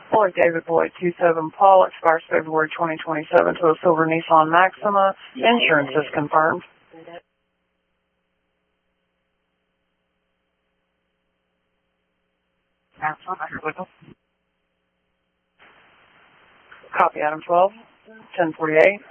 Floyd David Boyd 27 Paul expires February 2027 to a silver Nissan Maxima. Insurance is confirmed. Copy, Adam 12, 1048.